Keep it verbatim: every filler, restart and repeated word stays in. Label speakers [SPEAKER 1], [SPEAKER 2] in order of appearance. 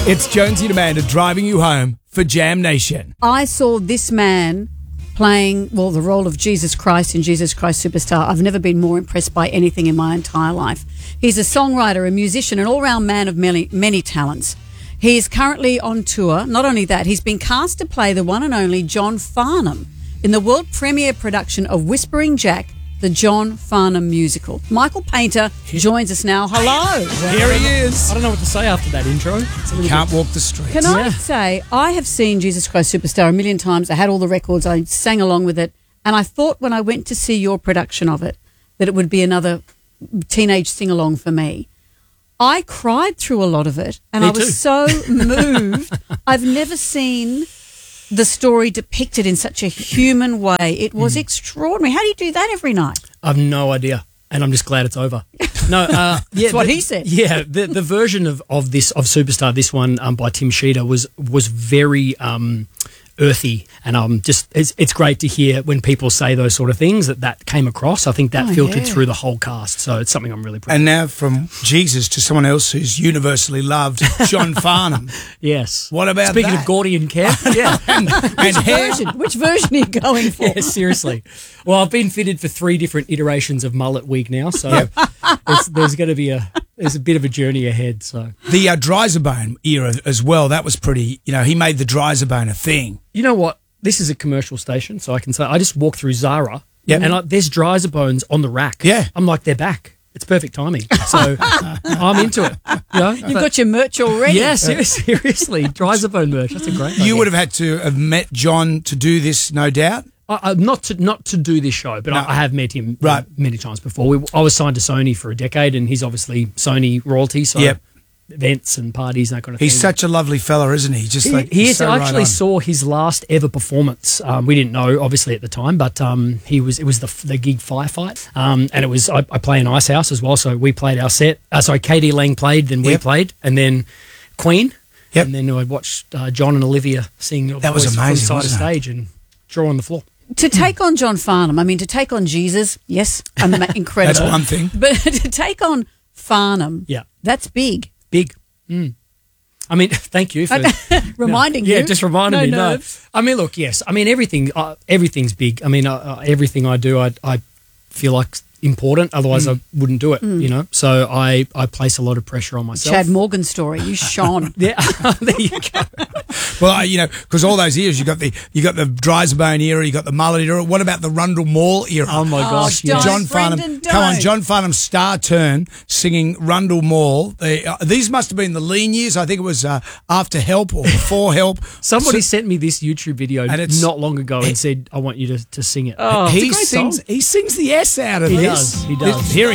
[SPEAKER 1] It's Jonesy and Amanda driving you home for Jam Nation.
[SPEAKER 2] I saw this man playing, well, the role of Jesus Christ in Jesus Christ Superstar. I've never been more impressed by anything in my entire life. He's a songwriter, a musician, an all-round man of many, many talents. He is currently on tour. Not only that, he's been cast to play the one and only John Farnham in the world premiere production of Whispering Jack, the John Farnham musical. Michael Painter joins us now. Hello.
[SPEAKER 1] Here he is.
[SPEAKER 3] I don't know what to say after that intro.
[SPEAKER 1] Can't walk the streets.
[SPEAKER 2] Can I say, I have seen Jesus Christ Superstar a million times. I had all the records. I sang along with it. And I thought when I went to see your production of it that it would be another teenage sing-along for me. I cried through a lot of it, and
[SPEAKER 3] Me
[SPEAKER 2] I was
[SPEAKER 3] too.
[SPEAKER 2] so moved. I've never seen the story depicted in such a human way. It was mm. extraordinary. How do you do that every night?
[SPEAKER 3] I've no idea, and I'm just glad it's over. No, uh, yeah,
[SPEAKER 2] that's what
[SPEAKER 3] the,
[SPEAKER 2] he said.
[SPEAKER 3] Yeah, the the version of, of this of Superstar, this one um, by Tim Sheeter was was very um, earthy, and um, just it's it's great to hear when people say those sort of things that that came across. I think that
[SPEAKER 2] Oh,
[SPEAKER 3] filtered
[SPEAKER 2] yeah.
[SPEAKER 3] through the whole cast, so it's something I'm really proud.
[SPEAKER 1] And now from Jesus to someone else who's universally loved, John Farnham.
[SPEAKER 3] Yes.
[SPEAKER 1] What about
[SPEAKER 3] Speaking
[SPEAKER 1] that?
[SPEAKER 3] of Gordian Camp, yeah.
[SPEAKER 1] and and hair.
[SPEAKER 2] Version. Which version are you going for?
[SPEAKER 3] Yeah, seriously. Well, I've been fitted for three different iterations of mullet wig now, so it's, there's going to be a there's a bit of a journey ahead. So
[SPEAKER 1] The uh, Dryzerbone era as well, that was pretty, you know, he made the Dryzerbone a thing.
[SPEAKER 3] you know what? This is a commercial station, so I can say I just walked through Zara,
[SPEAKER 1] Yep.
[SPEAKER 3] and I, there's Dryzerbones on the rack.
[SPEAKER 1] Yeah.
[SPEAKER 3] I'm like, they're back. It's perfect timing. So I'm into it. You know?
[SPEAKER 2] You've got your merch already.
[SPEAKER 3] Yeah, ser- seriously, Dryzerbone merch. That's a great.
[SPEAKER 1] You would have had to have met John to do this, no doubt.
[SPEAKER 3] I, I, not to not to do this show, but
[SPEAKER 1] No.
[SPEAKER 3] I, I have met him
[SPEAKER 1] Right.
[SPEAKER 3] many times before. We, I was signed to Sony for a decade, and he's obviously Sony royalty. So
[SPEAKER 1] Yep.
[SPEAKER 3] events and parties and that kind of
[SPEAKER 1] He's
[SPEAKER 3] thing.
[SPEAKER 1] such a lovely fella, isn't he? Just
[SPEAKER 3] He,
[SPEAKER 1] like
[SPEAKER 3] he
[SPEAKER 1] he's
[SPEAKER 3] is.
[SPEAKER 1] so
[SPEAKER 3] I
[SPEAKER 1] right
[SPEAKER 3] actually
[SPEAKER 1] on.
[SPEAKER 3] saw his last ever performance. Um, we didn't know, obviously, at the time, but um, he was. It was the the gig Firefight, um, and it was. I, I play in Ice House as well, so we played our set. Uh, sorry, Katie Lang played, then we
[SPEAKER 1] Yep.
[SPEAKER 3] played, and then Queen,
[SPEAKER 1] Yep.
[SPEAKER 3] and then I watched uh, John and Olivia sing.
[SPEAKER 1] That was
[SPEAKER 3] Voice from
[SPEAKER 1] amazing,
[SPEAKER 3] side of
[SPEAKER 1] wasn't it?
[SPEAKER 3] stage and draw on the floor.
[SPEAKER 2] To take on John Farnham, I mean, to take on Jesus, yes, ama- incredible.
[SPEAKER 1] That's one thing.
[SPEAKER 2] But to take on Farnham,
[SPEAKER 3] Yeah.
[SPEAKER 2] that's big.
[SPEAKER 3] Big. Mm. I mean, thank you for
[SPEAKER 2] Reminding
[SPEAKER 3] yeah,
[SPEAKER 2] you.
[SPEAKER 3] just reminding
[SPEAKER 2] No
[SPEAKER 3] me. No,
[SPEAKER 2] nerves.
[SPEAKER 3] I mean, look, yes. I mean, everything. Uh, everything's big. I mean, uh, uh, everything I do, I, I feel like important. Otherwise, I wouldn't do it. You know. So I, I place a lot of pressure on myself.
[SPEAKER 2] Chad Morgan story. You shone.
[SPEAKER 3] Yeah, there you go.
[SPEAKER 1] Well, I- you know, because all those years you got the you got the Dryzerbone era, you got the mullet era. What about the Rundle Mall era?
[SPEAKER 3] Oh my gosh,
[SPEAKER 2] don't,
[SPEAKER 3] yes.
[SPEAKER 1] John Farnham,
[SPEAKER 2] Brendan,
[SPEAKER 1] come on,
[SPEAKER 2] don't.
[SPEAKER 1] John Farnham's star turn singing Rundle Mall. They, uh, these must have been the lean years. I think it was uh, after Help or before Help.
[SPEAKER 3] Somebody
[SPEAKER 1] So-
[SPEAKER 3] sent me this YouTube video
[SPEAKER 1] And it's-
[SPEAKER 3] not long ago and said, "I want you to, to sing it."
[SPEAKER 2] Oh,
[SPEAKER 1] he
[SPEAKER 3] it's a great
[SPEAKER 1] sings.
[SPEAKER 3] song.
[SPEAKER 1] He sings the S out of
[SPEAKER 3] He
[SPEAKER 1] this.
[SPEAKER 3] does, he does.
[SPEAKER 1] Here he